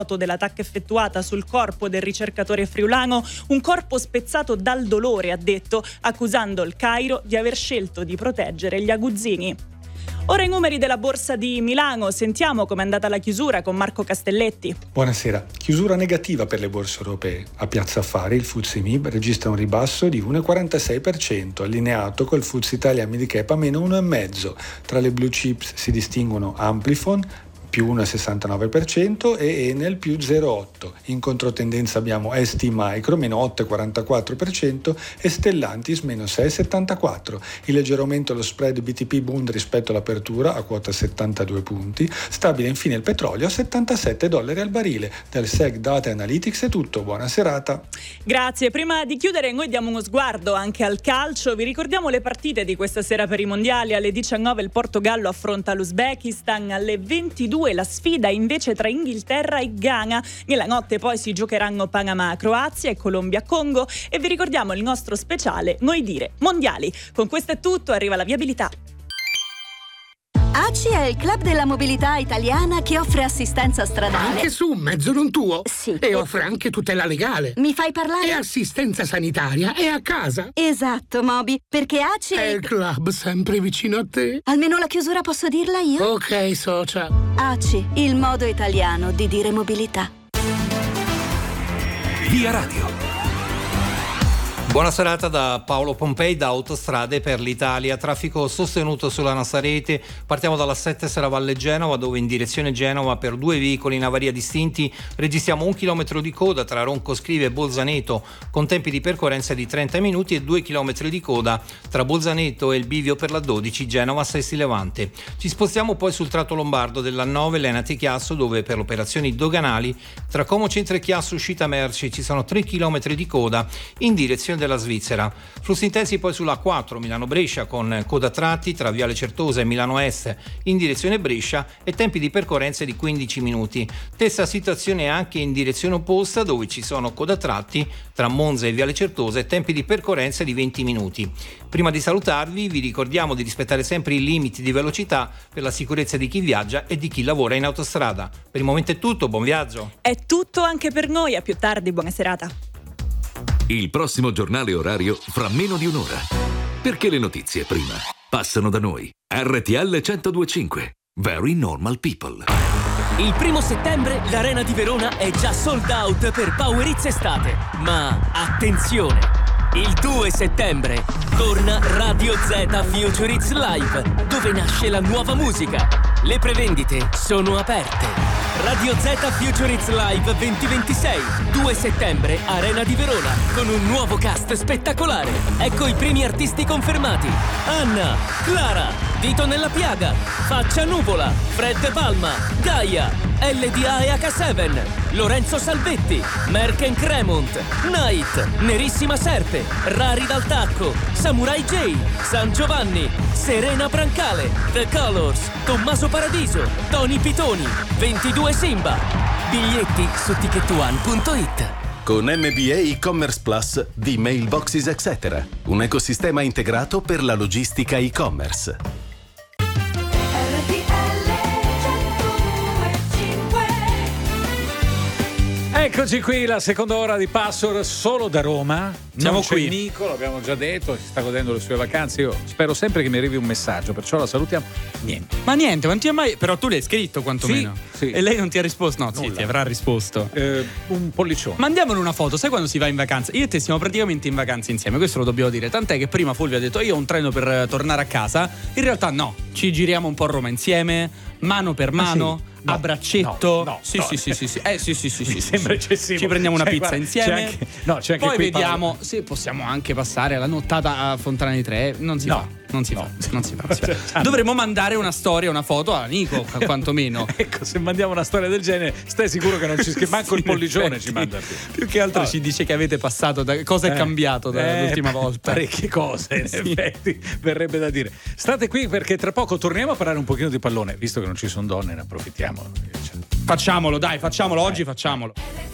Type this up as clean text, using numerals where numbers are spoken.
dell'attacco effettuata sul corpo del ricercatore friulano, un corpo spezzato dal dolore, ha detto, accusando il Cairo di aver scelto di proteggere gli aguzzini. Ora i numeri della borsa di Milano, sentiamo com'è andata la chiusura con Marco Castelletti. Buonasera. Chiusura negativa per le borse europee. A Piazza Affari il FTSE MIB registra un ribasso di 1,46%, allineato col FTSE Italia Mid Cap a meno 1,5%. Tra le blue chips si distinguono Amplifon più 1,69% e Enel più 0,8%. In controtendenza abbiamo ST Micro meno 8,44% e Stellantis meno 6,74%. Il leggero aumento allo spread BTP Bund rispetto all'apertura a quota 72 punti. Stabile infine il petrolio a $77 al barile. Dal SEG Data Analytics è tutto, buona serata. Grazie, prima di chiudere noi diamo uno sguardo anche al calcio. Vi ricordiamo le partite di questa sera per i mondiali. Alle 19 il Portogallo affronta l'Uzbekistan, alle 22 la sfida invece tra Inghilterra e Ghana. Nella notte poi si giocheranno Panama, Croazia e Colombia, Congo, e vi ricordiamo il nostro speciale Noi Dire Mondiali. Con questo è tutto, arriva la viabilità. ACI è il club della mobilità italiana che offre assistenza stradale. Anche su un mezzo non tuo? Sì. E offre anche tutela legale. Mi fai parlare? E assistenza sanitaria è a casa. Esatto, Moby, perché ACI È il club sempre vicino a te. Almeno la chiusura posso dirla io? Ok, socia. ACI, il modo italiano di dire mobilità. Via Radio. Buona serata da Paolo Pompei, da Autostrade per l'Italia. Traffico sostenuto sulla nostra rete. Partiamo dalla 7 Serravalle Genova, dove in direzione Genova per 2 veicoli in avaria distinti registriamo 1 chilometro di coda tra Roncoscrive e Bolzaneto, con tempi di percorrenza di 30 minuti, e 2 chilometri di coda tra Bolzaneto e il bivio per la 12 Genova Sesti Levante. Ci spostiamo poi sul tratto lombardo della 9 Lenati Chiasso, dove per le operazioni doganali tra Como Centro e Chiasso uscita merci ci sono 3 chilometri di coda in direzione della Svizzera. Flussi intensi poi sulla 4 Milano-Brescia, con coda tratti tra Viale Certosa e Milano Est in direzione Brescia e tempi di percorrenza di 15 minuti. Stessa situazione anche in direzione opposta, dove ci sono coda tratti tra Monza e Viale Certosa e tempi di percorrenza di 20 minuti. Prima di salutarvi vi ricordiamo di rispettare sempre i limiti di velocità per la sicurezza di chi viaggia e di chi lavora in autostrada. Per il momento è tutto, buon viaggio. È tutto anche per noi, a più tardi, buona serata. Il prossimo giornale orario fra meno di un'ora. Perché le notizie prima passano da noi. RTL 102.5. Very Normal People. Il 1 settembre l'Arena di Verona è già sold out per Power Hits Estate. Ma attenzione! Il 2 settembre torna Radio Z Future Hits Live, dove nasce la nuova musica. Le prevendite sono aperte. Radio Z Future Hits Live 2026, 2 settembre, Arena di Verona, con un nuovo cast spettacolare. Ecco i primi artisti confermati: Anna, Clara, Dito nella Piaga, Faccia Nuvola, Fred Palma, Gaia, LDA e H7, Lorenzo Salvetti, Merken Cremont, Night, Nerissima Serpe, Rari dal Tacco, Samurai J, San Giovanni, Serena Brancale, The Colors, Tommaso Paradiso, Tony Pitoni, 22 Simba. Biglietti su ticketone.it. Con MBA e-commerce Plus di Mailboxes etc. Un ecosistema integrato per la logistica e-commerce. Eccoci qui, la seconda ora di Password solo da Roma. Siamo non c'è qui. Nico, l'abbiamo già detto, si sta godendo le sue vacanze. Io spero sempre che mi arrivi un messaggio, perciò la salutiamo. Niente. Ma niente, non ti ha mai. Però tu l'hai scritto quantomeno. Sì. E lei non ti ha risposto? No, Nulla. sì, ti avrà risposto. Un pollicione. Mandiamole una foto, sai quando si va in vacanza? Io e te siamo praticamente in vacanza insieme, questo lo dobbiamo dire. Tant'è che prima Fulvio ha detto io ho un treno per tornare a casa. In realtà no, ci giriamo un po' a Roma insieme, mano per mano. Sì. No, a braccetto. no, sì, no. sì. Mi sembra eccessivo. Ci prendiamo una Cioè, pizza guarda, insieme. c'è anche poi qui vediamo. Sì, possiamo anche passare la nottata a Fontana di Tre. Non si fa. Non si fa. Dovremmo mandare una storia, una foto a Nico, quantomeno. Ecco, se mandiamo una storia del genere, stai sicuro che non ci scrive. Manco il pollicione ci manda più che altro ci dice che avete passato. Cosa è cambiato dall'ultima volta? Parecchie cose, in effetti, verrebbe da dire. State qui perché tra poco torniamo a parlare un pochino di pallone. Visto che non ci sono donne, ne approfittiamo. Facciamolo, dai, facciamolo oggi, facciamolo.